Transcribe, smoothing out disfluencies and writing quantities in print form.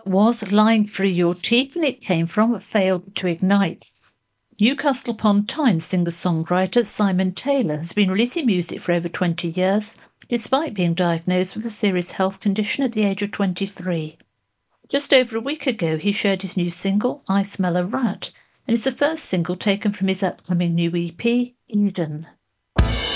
was Lying Through Your Teeth, and it came from Failed to Ignite. Newcastle upon Tyne singer-songwriter Simon Taylor has been releasing music for over 20 years, despite being diagnosed with a serious health condition at the age of 23. Just over a week ago, he shared his new single, I Smell a Rat, and it's the first single taken from his upcoming new EP, Eden.